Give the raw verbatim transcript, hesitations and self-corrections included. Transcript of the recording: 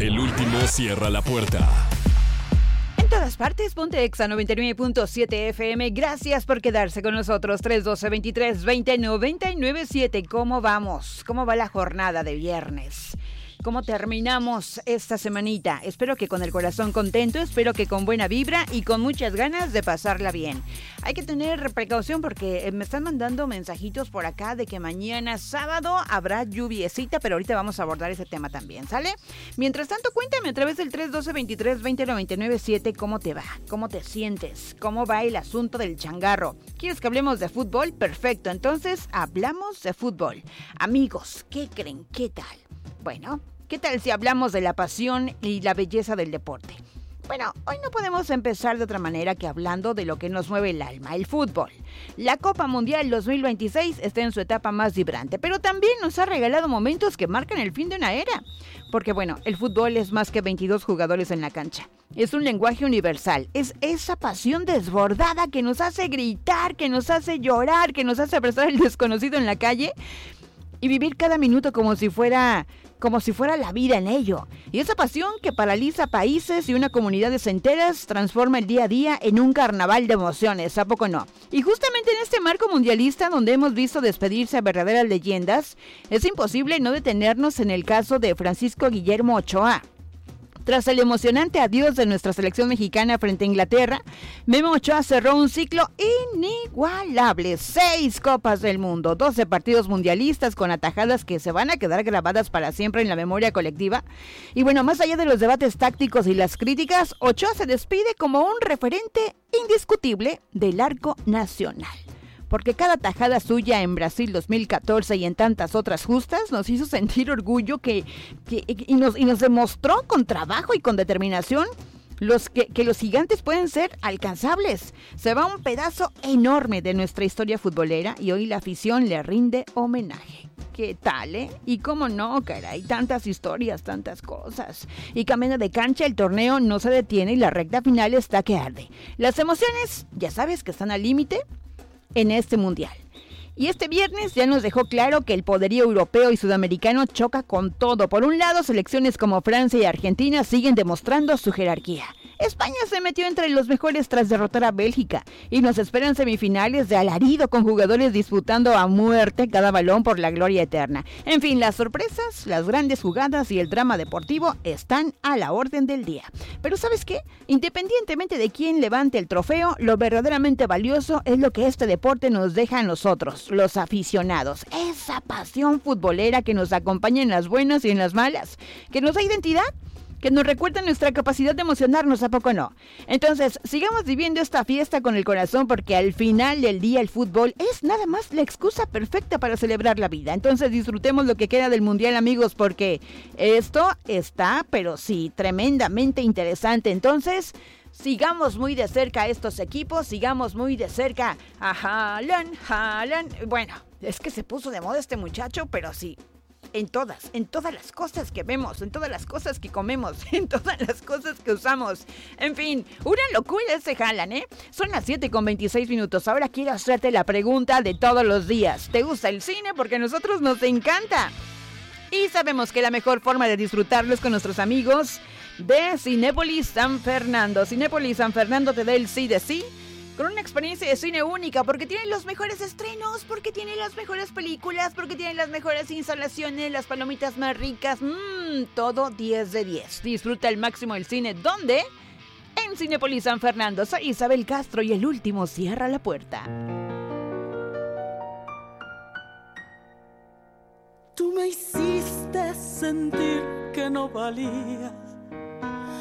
El último cierra la puerta. En todas partes, ponte Exa noventa y nueve punto siete F M. Gracias por quedarse con nosotros. tres uno dos, veintitrés veinte, noventa y nueve siete. ¿Cómo vamos? ¿Cómo va la jornada de viernes? ¿Cómo terminamos esta semanita? Espero que con el corazón contento, espero que con buena vibra y con muchas ganas de pasarla bien. Hay que tener precaución porque me están mandando mensajitos por acá de que mañana sábado habrá lluviecita, pero ahorita vamos a abordar ese tema también, ¿sale? Mientras tanto, cuéntame a través del tres uno dos, veintitrés veinte, noventa y nueve siete cómo te va, cómo te sientes, cómo va el asunto del changarro. ¿Quieres que hablemos de fútbol? Perfecto, entonces hablamos de fútbol. Amigos, ¿qué creen? ¿Qué tal? Bueno, ¿qué tal si hablamos de la pasión y la belleza del deporte? Bueno, hoy no podemos empezar de otra manera que hablando de lo que nos mueve el alma, el fútbol. La Copa Mundial dos mil veintiséis está en su etapa más vibrante, pero también nos ha regalado momentos que marcan el fin de una era. Porque bueno, el fútbol es más que veintidós jugadores en la cancha. Es un lenguaje universal, es esa pasión desbordada que nos hace gritar, que nos hace llorar, que nos hace abrazar al desconocido en la calle y vivir cada minuto como si fuera... como si fuera la vida en ello. Y esa pasión que paraliza países y una comunidades enteras transforma el día a día en un carnaval de emociones, ¿a poco no? Y justamente en este marco mundialista donde hemos visto despedirse a verdaderas leyendas, es imposible no detenernos en el caso de Francisco Guillermo Ochoa. Tras el emocionante adiós de nuestra selección mexicana frente a Inglaterra, Memo Ochoa cerró un ciclo inigualable. Seis Copas del Mundo, doce partidos mundialistas con atajadas que se van a quedar grabadas para siempre en la memoria colectiva. Y bueno, más allá de los debates tácticos y las críticas, Ochoa se despide como un referente indiscutible del arco nacional. Porque cada tajada suya en Brasil dos mil catorce y en tantas otras justas nos hizo sentir orgullo que, que, y, nos, y nos demostró con trabajo y con determinación los que, que los gigantes pueden ser alcanzables. Se va un pedazo enorme de nuestra historia futbolera y hoy la afición le rinde homenaje. ¿Qué tal, eh? Y cómo no, caray, tantas historias, tantas cosas. Y cambiando de cancha, el torneo no se detiene y la recta final está que arde. Las emociones, ya sabes que están al límite en este mundial. Y este viernes ya nos dejó claro que el poderío europeo y sudamericano choca con todo. Por un lado, selecciones como Francia y Argentina siguen demostrando su jerarquía. España se metió entre los mejores tras derrotar a Bélgica y nos esperan semifinales de alarido con jugadores disputando a muerte cada balón por la gloria eterna. En fin, las sorpresas, las grandes jugadas y el drama deportivo están a la orden del día. Pero ¿sabes qué? Independientemente de quién levante el trofeo, lo verdaderamente valioso es lo que este deporte nos deja a nosotros, los aficionados. Esa pasión futbolera que nos acompaña en las buenas y en las malas, que nos da identidad, que nos recuerda nuestra capacidad de emocionarnos, ¿a poco no? Entonces, sigamos viviendo esta fiesta con el corazón porque al final del día el fútbol es nada más la excusa perfecta para celebrar la vida. Entonces disfrutemos lo que queda del mundial, amigos, porque esto está, pero sí, tremendamente interesante. Entonces, sigamos muy de cerca a estos equipos, sigamos muy de cerca a Haaland, Haaland. Bueno, es que se puso de moda este muchacho, pero sí. En todas, en todas las cosas que vemos, en todas las cosas que comemos, en todas las cosas que usamos. En fin, una locura ese Haaland, ¿eh? Son las siete con veintiséis minutos. Ahora quiero hacerte la pregunta de todos los días. ¿Te gusta el cine? Porque a nosotros nos encanta. Y sabemos que la mejor forma de disfrutarlo es con nuestros amigos de Cinépolis San Fernando. Cinépolis San Fernando te da el sí de sí, con una experiencia de cine única, porque tienen los mejores estrenos, porque tienen las mejores películas, porque tienen las mejores instalaciones, las palomitas más ricas, mmm, todo diez de diez. Disfruta al máximo el cine, ¿dónde? En Cinépolis San Fernando. Soy Isabel Castro y el último cierra la puerta. Tú me hiciste sentir que no valía